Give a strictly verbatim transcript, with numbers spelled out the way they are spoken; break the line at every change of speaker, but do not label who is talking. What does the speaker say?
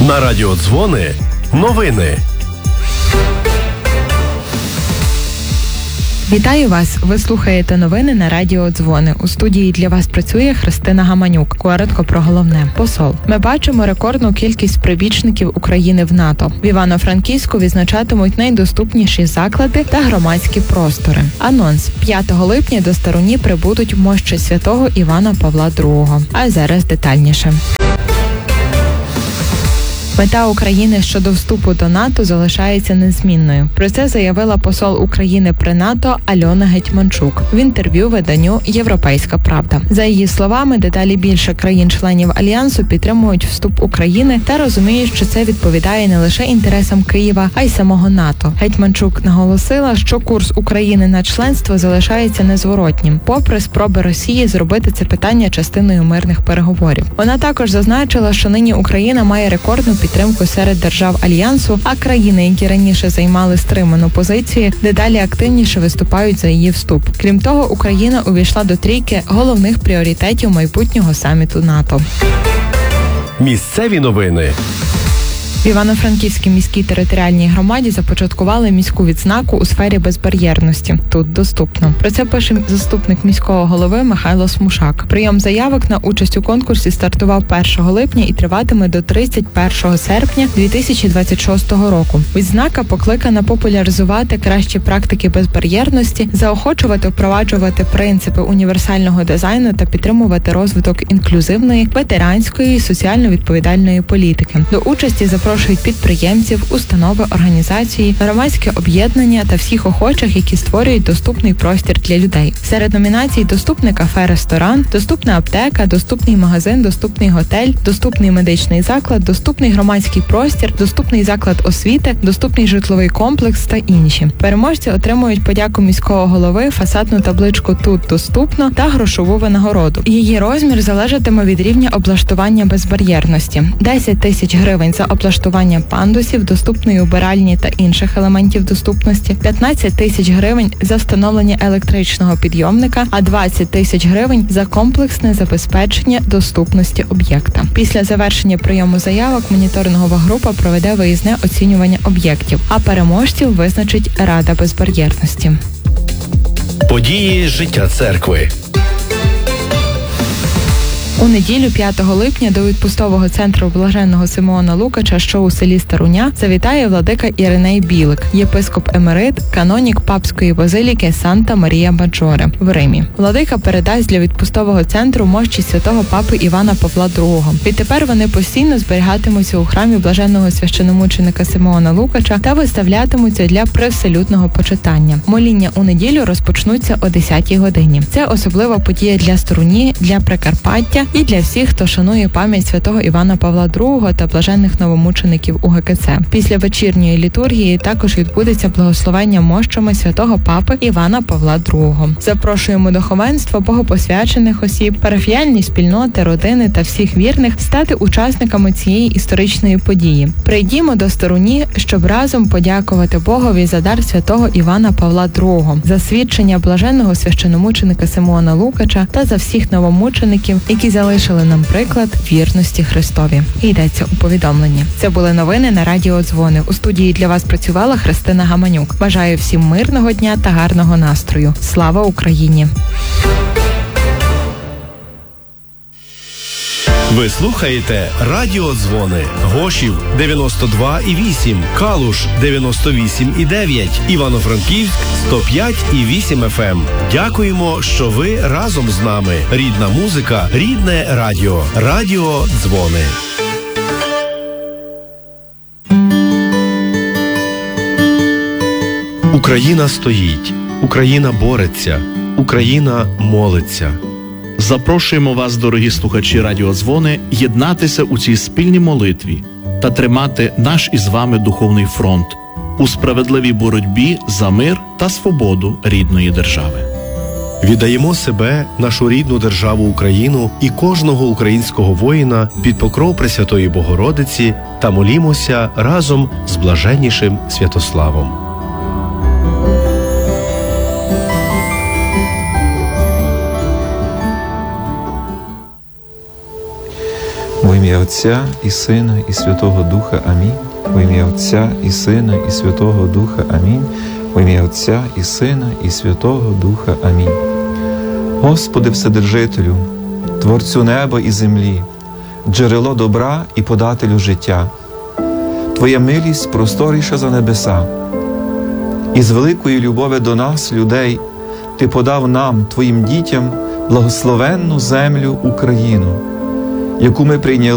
На радіо Дзвони новини.
Вітаю вас! Ви слухаєте новини на радіо Дзвони. У студії для вас працює Христина Гаманюк. Коротко про головне. Посол. Ми бачимо рекордну кількість прибічників України в НАТО. В Івано-Франківську відзначатимуть найдоступніші заклади та громадські простори. Анонс. п'ятого липня до Старуні прибудуть мощі святого Івана Павла другого. А зараз детальніше. Мета України щодо вступу до НАТО залишається незмінною. Про це заявила посол України при НАТО Альона Гетьманчук в інтерв'ю виданню «Європейська правда». За її словами, дедалі більше країн-членів Альянсу підтримують вступ України та розуміють, що це відповідає не лише інтересам Києва, а й самого НАТО. Гетьманчук наголосила, що курс України на членство залишається незворотнім, попри спроби Росії зробити це питання частиною мирних переговорів. Вона також зазначила, що нині Україна має рекордну підтримку серед держав Альянсу, а країни, які раніше займали стриману позицію, дедалі активніше виступають за її вступ. Крім того, Україна увійшла до трійки головних пріоритетів майбутнього саміту НАТО.
Місцеві новини.
В Івано-Франківській міській територіальній громаді започаткували міську відзнаку у сфері безбар'єрності. Тут доступно. Про це пише заступник міського голови Михайло Смушак. Прийом заявок на участь у конкурсі стартував першого липня і триватиме до тридцять першого серпня дві тисячі двадцять шостого року. Відзнака покликана популяризувати кращі практики безбар'єрності, заохочувати впроваджувати принципи універсального дизайну та підтримувати розвиток інклюзивної, ветеранської і соціально відповідальної політики. До участі запрошують Запрошують підприємців, установи, організації, громадське об'єднання та всіх охочих, які створюють доступний простір для людей. Серед номінацій доступне кафе-ресторан, доступна аптека, доступний магазин, доступний готель, доступний медичний заклад, доступний громадський простір, доступний заклад освіти, доступний житловий комплекс та інші. Переможці отримують подяку міського голови, фасадну табличку «Тут доступно» та грошову винагороду. Її розмір залежатиме від рівня облаштування безбар'єрності. десять тисяч гривень за облаштування пандусів, доступної убиральні та інших елементів доступності, п'ятнадцять тисяч гривень за встановлення електричного підйомника, а двадцять тисяч гривень за комплексне забезпечення доступності об'єкта. Після завершення прийому заявок моніторингова група проведе виїзне оцінювання об'єктів, а переможців визначить Рада безбар'єрності.
Події життя церкви.
У неділю п'ятого липня до відпустового центру Блаженного Симеона Лукача, що у селі Старуня, завітає владика Іриней Білик, єпископ емерит, канонік папської базиліки Санта Марія Маджоре в Римі. Владика передасть для відпустового центру мощі святого папи Івана Павла другого. Відтепер вони постійно зберігатимуться у храмі блаженного священомученика Симеона Лукача та виставлятимуться для привселюдного почитання. Моління у неділю розпочнуться о десятій годині. Це особлива подія для Старуні, для Прикарпаття і для всіх, хто шанує пам'ять святого Івана Павла другого та блаженних новомучеників У Ге Ке Це. Після вечірньої літургії також відбудеться благословення мощами святого папи Івана Павла другого. Запрошуємо духовенство, богопосвячених осіб, парафіяльні спільноти, родини та всіх вірних стати учасниками цієї історичної події. Прийдімо до Старуні, щоб разом подякувати Богові за дар святого Івана Павла другого, за свідчення блаженного священомученика Симеона Лукача та за всіх новомучеників, які залишили нам приклад вірності Христові. І йдеться у повідомленні. Це були новини на радіо Дзвони. У студії для вас працювала Христина Гаманюк. Бажаю всім мирного дня та гарного настрою. Слава Україні!
Ви слухаєте Радіо Дзвони. Гошів дев'яносто два і вісім, Калуш дев'яносто вісім і дев'ять, Івано-Франківськ сто п'ять і вісім еф ем. Дякуємо, що ви разом з нами. Рідна музика, рідне радіо. Радіо Дзвони. Україна стоїть. Україна бореться. Україна молиться.
Запрошуємо вас, дорогі слухачі Радіо Дзвони, єднатися у цій спільній молитві та тримати наш із вами духовний фронт у справедливій боротьбі за мир та свободу рідної держави.
Віддаємо себе, нашу рідну державу Україну і кожного українського воїна під покров Пресвятої Богородиці та молімося разом з блаженнішим Святославом.
Во имя ім'я Отця і Сина, і Святого Духа. Амінь. Во ім'я Отця і Сина, і Святого Духа. Амінь. Во ім'я Отця і Сина, і Святого Духа. Амінь. Господи Вседержителю, Творцю неба і землі, джерело добра і подателю життя, Твоя милість просторіша за небеса. І з великої любові до нас, людей, Ти подав нам, Твоїм дітям, благословенну землю Україну, яку ми прийняли